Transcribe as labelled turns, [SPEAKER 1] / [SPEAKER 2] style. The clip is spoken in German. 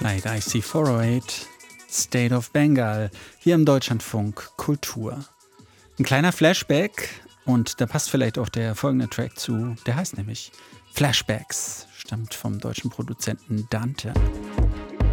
[SPEAKER 1] Night IC408, State of Bengal, hier im Deutschlandfunk Kultur. Ein kleiner Flashback und da passt vielleicht auch der folgende Track zu, der heißt nämlich Flashbacks, stammt vom deutschen Produzenten Dante.